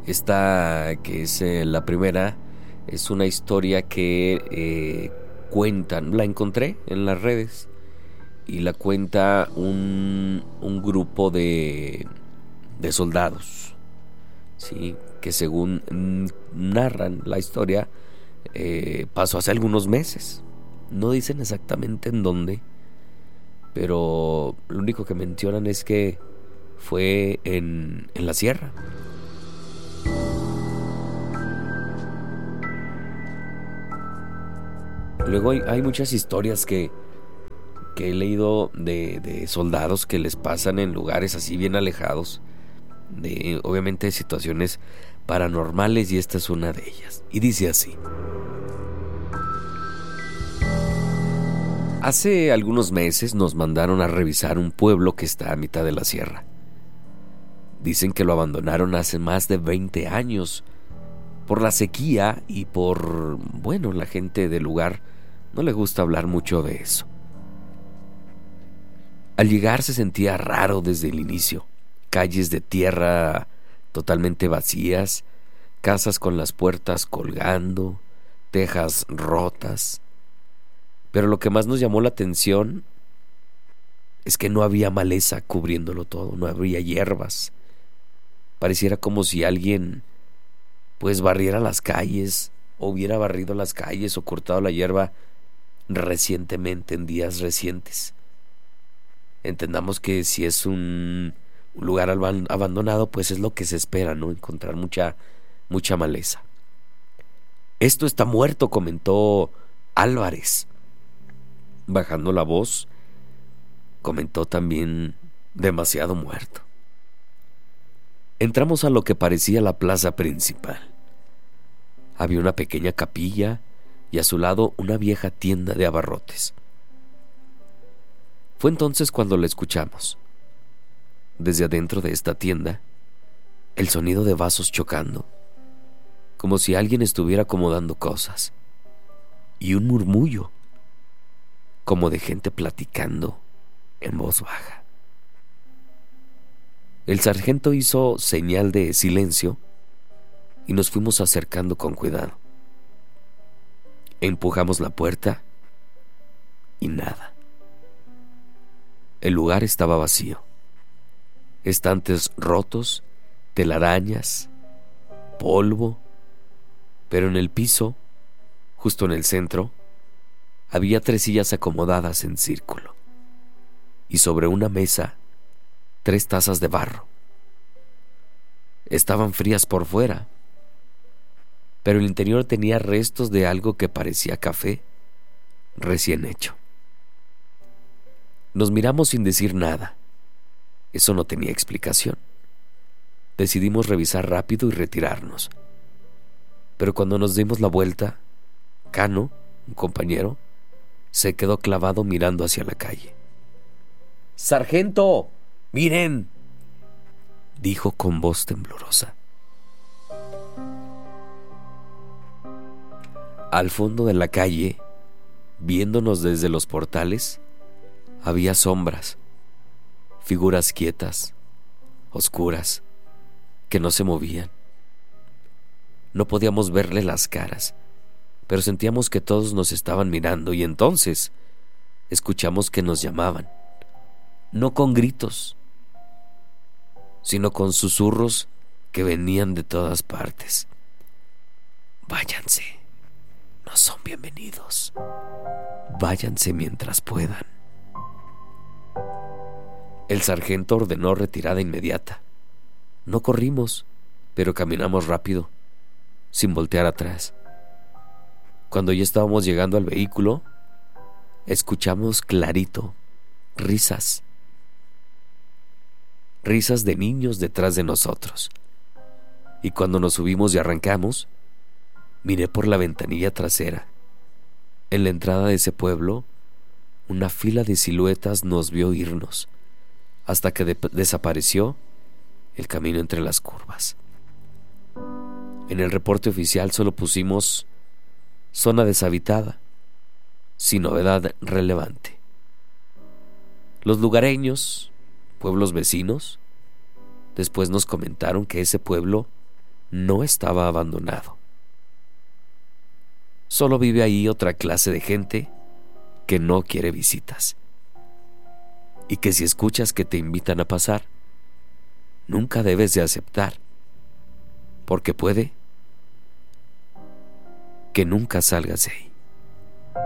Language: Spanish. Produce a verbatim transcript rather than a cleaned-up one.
Esta, que es eh, la primera, es una historia que eh, cuentan, la encontré en las redes y la cuenta un, un grupo de, de soldados, ¿sí? Que según narran la historia, eh, pasó hace algunos meses. No dicen exactamente en dónde, pero lo único que mencionan es que fue en, en la sierra. Luego hay, hay muchas historias que, que he leído de, de soldados que les pasan en lugares así bien alejados, de obviamente situaciones paranormales, y esta es una de ellas. Y dice así: hace algunos meses nos mandaron a revisar un pueblo que está a mitad de la sierra. Dicen que lo abandonaron hace más de veinte años por la sequía y por, bueno, la gente del lugar no le gusta hablar mucho de eso. Al llegar se sentía raro desde el inicio. Calles de tierra totalmente vacías, casas con las puertas colgando, tejas rotas. Pero lo que más nos llamó la atención es que no había maleza cubriéndolo todo, no había hierbas. Pareciera como si alguien pues barriera las calles, o hubiera barrido las calles o cortado la hierba recientemente, en días recientes. Entendamos que si es un lugar abandonado, pues es lo que se espera, ¿no? Encontrar mucha, mucha maleza. Esto está muerto, comentó Álvarez. Bajando la voz, comentó también: demasiado muerto. Entramos a lo que parecía la plaza principal. Había una pequeña capilla y a su lado una vieja tienda de abarrotes. Fue entonces cuando la escuchamos. Desde adentro de esta tienda, el sonido de vasos chocando, como si alguien estuviera acomodando cosas, y un murmullo, como de gente platicando en voz baja. El sargento hizo señal de silencio y nos fuimos acercando con cuidado. Empujamos la puerta y nada. El lugar estaba vacío. Estantes rotos, telarañas, polvo, pero en el piso, justo en el centro, había tres sillas acomodadas en círculo, y sobre una mesa, tres tazas de barro. Estaban frías por fuera, pero el interior tenía restos de algo que parecía café recién hecho. Nos miramos sin decir nada. Eso no tenía explicación. Decidimos revisar rápido y retirarnos. Pero cuando nos dimos la vuelta, Cano, un compañero, se quedó clavado mirando hacia la calle. ¡Sargento! ¡Miren!, dijo con voz temblorosa. Al fondo de la calle, viéndonos desde los portales, había sombras, figuras quietas, oscuras, que no se movían. No podíamos verle las caras, pero sentíamos que todos nos estaban mirando, y entonces escuchamos que nos llamaban, no con gritos, sino con susurros que venían de todas partes. Váyanse, no son bienvenidos. Váyanse mientras puedan. El sargento ordenó retirada inmediata. No corrimos, pero caminamos rápido, sin voltear atrás. Cuando ya estábamos llegando al vehículo, escuchamos clarito risas. Risas de niños detrás de nosotros. Y cuando nos subimos y arrancamos, miré por la ventanilla trasera. En la entrada de ese pueblo, una fila de siluetas nos vio irnos, hasta que de- desapareció el camino entre las curvas. En el reporte oficial solo pusimos zona deshabitada, sin novedad relevante. Los lugareños, pueblos vecinos, después nos comentaron que ese pueblo no estaba abandonado. Solo vive ahí otra clase de gente que no quiere visitas, y que si escuchas que te invitan a pasar, nunca debes de aceptar, porque puede que nunca salgas de ahí.